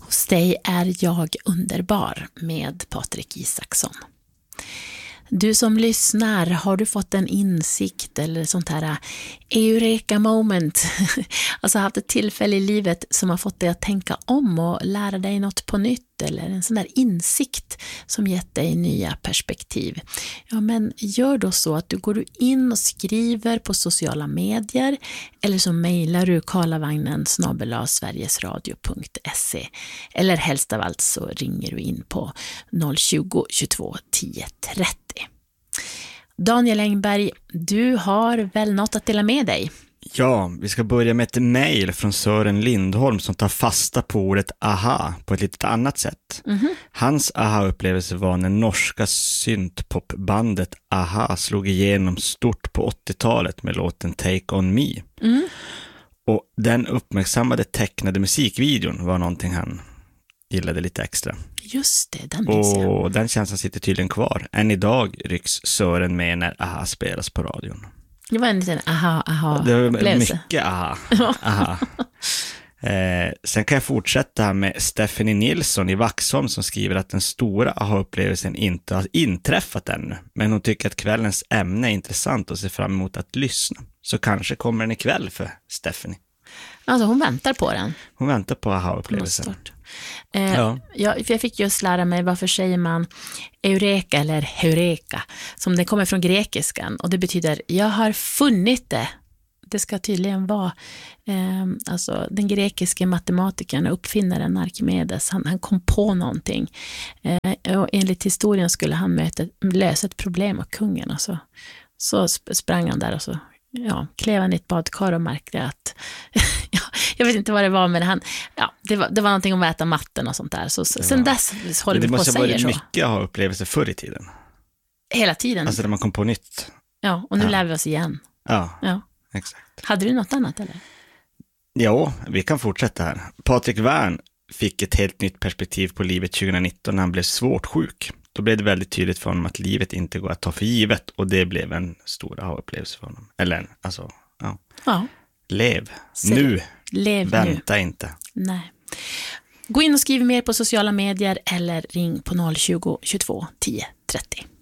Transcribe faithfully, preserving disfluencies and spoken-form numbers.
Hos dig är jag underbar med Patrik Isaksson. Du som lyssnar, har du fått en insikt eller sånt här eureka moment? Alltså haft ett tillfälle i livet som har fått dig att tänka om och lära dig något på nytt, eller en sån där insikt som gett dig nya perspektiv. Ja, men gör då så att du går in och skriver på sociala medier, eller så mejlar du karlavagnen snabel-a sverigesradio punkt se, eller helst av allt så ringer du in på noll tjugo, tjugotvå, tio, trettio. Daniel Engberg, du har väl något att dela med dig? Ja, vi ska börja med ett mejl från Sören Lindholm som tar fasta på ordet aha på ett lite annat sätt. Mm-hmm. Hans aha-upplevelse var när norska syntpopbandet Aha slog igenom stort på åttiotalet med låten Take On Me. Mm. Och den uppmärksammade tecknade musikvideon var någonting han gillade lite extra. Just det, den minns jag. Och den känslan sitter tydligen kvar. Än idag rycks Sören med när Aha spelas på radion. Det var en liten aha, aha Det var upplevelse. mycket aha. aha. Eh, sen kan jag fortsätta här med Stephanie Nilsson i Vaxholm som skriver att den stora aha-upplevelsen inte har inträffat ännu. Men hon tycker att kvällens ämne är intressant och ser fram emot att lyssna. Så kanske kommer den ikväll för Stephanie. Alltså hon väntar på den. Hon väntar på aha-upplevelsen. Eh, ja. jag, jag fick just lära mig varför säger man eureka eller heureka, som det kommer från grekiskan, och det betyder jag har funnit det. Det ska tydligen vara eh, alltså den grekiska matematikern och uppfinnaren Archimedes, han, han kom på någonting eh, och enligt historien skulle han möta, lösa ett problem av kungen, och så, så sprang han där och så ja, klev han i ett badkar och märkte att ja, jag vet inte vad det var, men han, ja, det var, det var någonting om att äta matten och sånt där. Så, så sen dess håller vi på och säger så. Det måste ha varit mycket att ha upplevelser förr i tiden. Hela tiden. Alltså när man kom på nytt. Ja, och nu ja. lär vi oss igen. Ja, ja, exakt. Hade du något annat eller? Ja, vi kan fortsätta här. Patrik Wern fick ett helt nytt perspektiv på livet tjugonitton när han blev svårt sjuk. Då blev det väldigt tydligt för honom att livet inte går att ta för givet, och det blev en stor aha-upplevelse för honom. Eller, alltså, ja. ja. Lev. Så, nu. Lev Vänta nu. inte. Nej. Gå in och skriv mer på sociala medier eller ring på noll tjugo, tjugotvå, tio, trettio.